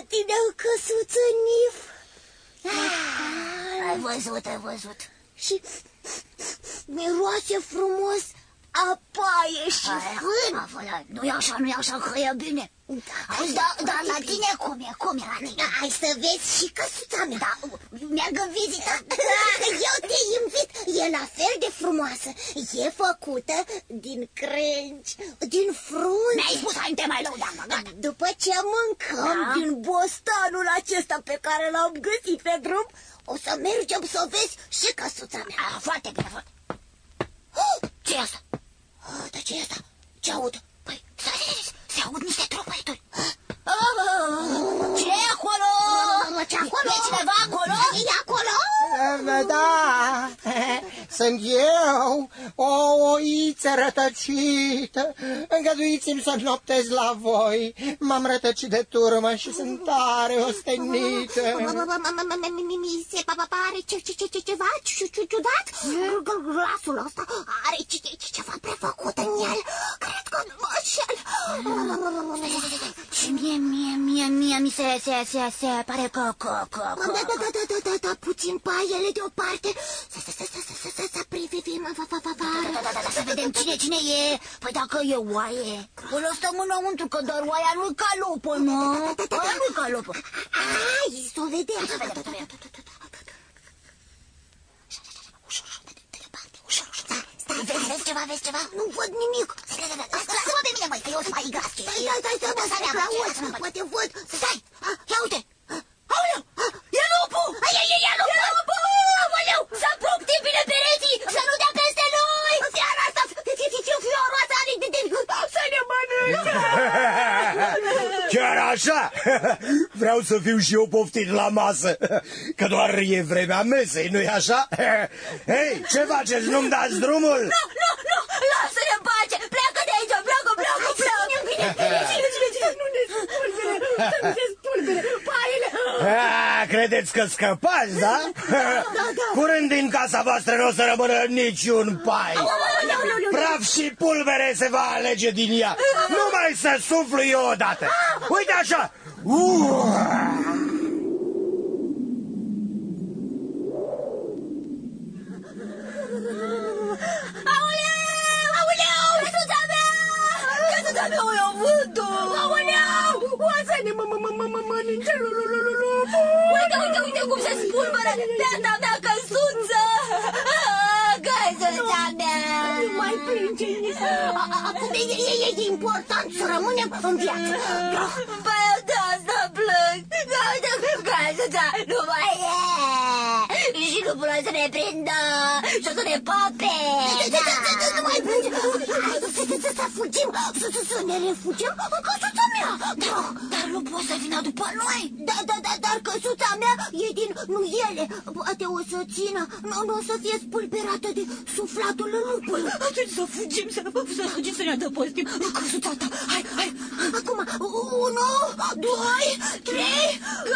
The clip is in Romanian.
tine o căsuță, Nif. Ai văzut. Și miroase frumos a paie și fân. Nu e așa, că e bine. Dar la tine cum e la tine? Hai să vezi și căsuța mea. Da, merg în vizită. Eu te invit, e la fel de frumoasă. E făcută din crengi, din frunze. Mi-ai spus, hai, te mai lăudam. După ce mâncăm din bostanul acesta pe care l-am găsit pe drum, o să mergem să vezi și căsuța mea. Foarte bine, ce e asta? Dar ce e asta? Ce aud? Păi, se aud niște tropăituri. Ce e acolo? Ce acolo? E cineva acolo? E acolo? Da, sunt eu, o oiță rătăcită. Îngăduiți-mi să noptez la voi. M-am rătăcit de turmă și sunt tare ostenită. Mi se pare ceva ciudat. Glasul ăsta are ceva prefăcut în el. Cred că nu mă înșel. Și mie mi se pare că... Da, puțin paiele deoparte. Să privim afară. Să vedem cine e. Păi dacă e oaie, până stăm înăuntru, că doar oaia nu-i calopă, nu? Oaia nu-i calopă. Hai, să o vedem. Stai, vezi ceva? Nu văd nimic. Lasă-mă pe mine, măi, că eu sunt mai gras. Stai, poate văd. Stai, ia uite. Aoleu, e lupul! E lupul! Aoleu, să punctim bine pereții, să nu dea peste noi! Fiara asta, fioroasa are să ne mănânce! Chiar așa? Vreau să fiu și eu poftit la masă, că doar e vremea mesei, nu-i așa? Hei, ce faceți? Nu-mi dați drumul? Nu, lasă-ne în pace! Pleacă de aici, pleacă! Nu ne spulbere, paiele! Credeți că scăpați, da? Curând din casa voastră nu o să rămână niciun pai. Praf și pulbere se va alege din ea. Numai să suflu eu odată. Uite așa. Aoleu! Căsuța mea! O iau vântul! Aoleu! O să ne mănânce lupul! Uite cum se spulberă beata mea căsuță! Căsuța mea! Nu mai plânge. Acum e important să rămânem în viață. Păi eu de asta plâng! Căsuța nu mai e! Și lupul o să ne prindă! Și o să ne pape! Nu mai plânge. Să fugim, să ne refugiem în căsuța mea. Dar lupul o să vină după noi! Dar căsuța mea e din nuiele. Poate o să țină. Nu o să fie spulberată de suflatul lupului. Atunci să fugim, să ne adăpostim în căsuța ta. Hai! Acum, 1, 2, 3...